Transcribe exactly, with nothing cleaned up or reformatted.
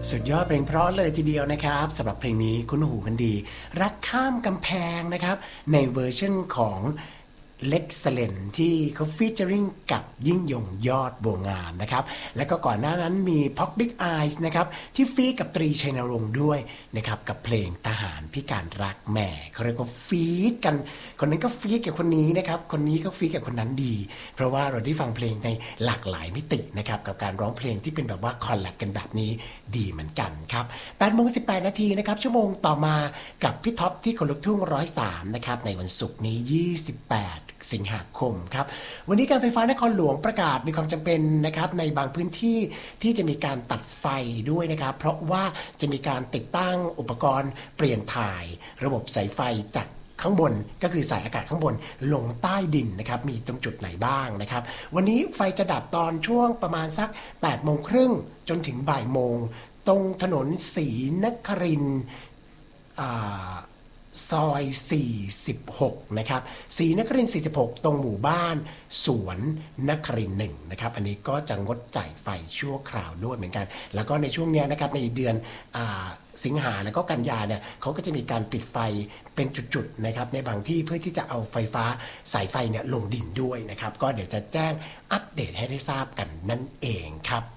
สุดยอดเพลงเพราะเลยทีเดียวนะครับสำหรับเพลงนี้คุ้นหูกันดีรักข้ามกำแพงนะครับในเวอร์ชันของเล็กเซเลนที่เขาฟีเจอริงกับยิ่งยงยอดบัวงามนะครับแล้วก็ก่อนหน้านั้นมีพ็อกบิ๊กไอซ์นะครับที่ฟีกับตรีชัยนรงค์ด้วยนะครับกับเพลงทหารพิการรักแหม่เขาเรียกว่าฟีดกันคนนั้นก็ฟีดกับคนนี้นะครับคนนี้ก็ฟีดกับคนนั้นดีเพราะว่าเราได้ฟังเพลงในหลากหลายมิตินะครับกับการร้องเพลงที่เป็นแบบว่าคอลแลบกันแบบนี้ดีเหมือนกันครับแปดโมงสิบแปดนาทีนะครับชั่วโมงต่อมากับพี่ท็อปที่คนลุกทุ่งหนึ่งร้อยสามนะครับในวันศุกร์นี้ยี่สิบแปดสิงหาคมครับวันนี้การไฟฟ้านครหลวงประกาศมีความจำเป็นนะครับในบางพื้นที่ที่จะมีการตัดไฟด้วยนะครับเพราะว่าจะมีการติดตั้งอุปกรณ์เปลี่ยนถ่ายระบบสายไฟจากข้างบนก็คือสายอากาศข้างบนลงใต้ดินนะครับมีตรงจุดไหนบ้างนะครับวันนี้ไฟจะดับตอนช่วงประมาณสักแปดโมงครึ่งจนถึงบ่ายโมงตรงถนนศรีนครินทร์อ่าซอยสี่สิบหกนะครับศรีนครินทร์สี่สิบหกตรงหมู่บ้านสวนนครินทร์หนึ่งนะครับอันนี้ก็จะงดจ่ายไฟชั่วคราวด้วยเหมือนกันแล้วก็ในช่วงนี้นะครับในเดือนอ่าสิงหาแล้วก็กันยาเนี่ยเขาก็จะมีการปิดไฟเป็นจุดๆนะครับในบางที่เพื่อที่จะเอาไฟฟ้าสายไฟเนี่ยลงดินด้วยนะครับก็เดี๋ยวจะแจ้งอัปเดตให้ได้ทราบกันนั่นเองครับ